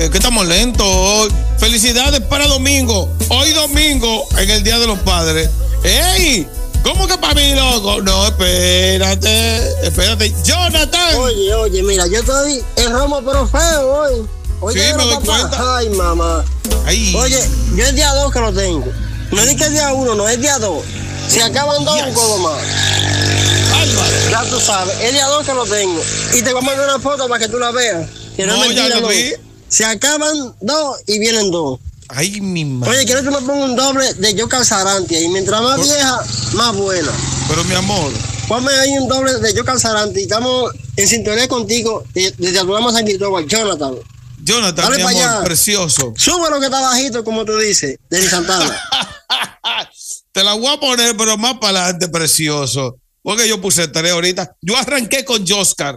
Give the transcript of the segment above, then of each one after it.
que estamos lentos hoy. Felicidades para domingo. Hoy domingo, en el Día de los Padres. ¡Ey! ¿Cómo que para mí, loco? No, espérate. Jonathan. Oye, mira, yo estoy en Romo, pero feo hoy. Oye, sí, me doy papá. cuenta. Ay, mamá. Ay. Oye, yo el día 2 que lo tengo. No es que el día 1, no, es día 2. Se acaban 2 un poco más. Álvaro. Ya tú sabes, el día 2 que lo tengo. Y te voy a mandar una foto para que tú la veas. Que no, es mentira, ya lo vi. Se acaban 2 y vienen 2. Ay, mi madre. Oye, quiero que me ponga un doble de Yoka Saranti. Y mientras más vieja, más buena. Pero mi amor. Ponme ahí un doble de Yoka Saranti. Estamos en sintonía contigo desde el programa San Cristóbal, Jonathan. Jonathan, dale mi para amor, allá. Precioso. Sube lo que está bajito, como tú dices, de Santana. Te la voy a poner, pero más para adelante, precioso. Porque yo puse 3 ahorita. Yo arranqué con Joscar.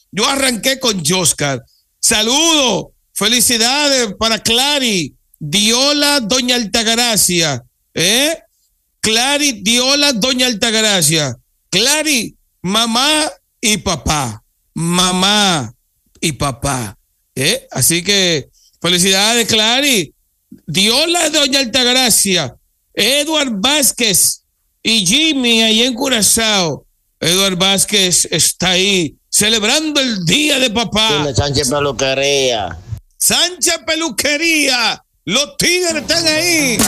Saludos. Felicidades para Clary, Diola, Doña Altagracia. Clary, Diola, Doña Altagracia. Clary, mamá y papá. Así que felicidades, Clary. Diola, Doña Altagracia. Edward Vázquez y Jimmy ahí en Curazao. Edward Vázquez está ahí celebrando el día de papá. Sánchez Peluquería. Sánchez Peluquería. Los tigres están ahí.